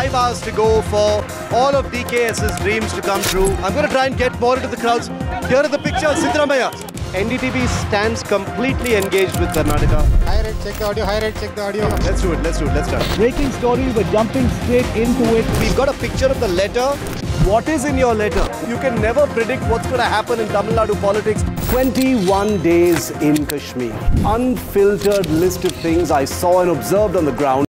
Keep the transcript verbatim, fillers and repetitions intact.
five hours to go for all of D K S's dreams to come true. I'm going to try and get more into the crowds. Here are the pictures, Siddaramaiah. N D T V stands completely engaged with Karnataka. High rate, check the audio, high rate, check the audio. Let's do it, let's do it, let's start. Breaking story, we're jumping straight into it. We've got a picture of the letter. What is in your letter? You can never predict what's going to happen in Tamil Nadu politics. twenty-one days in Kashmir. Unfiltered list of things I saw and observed on the ground.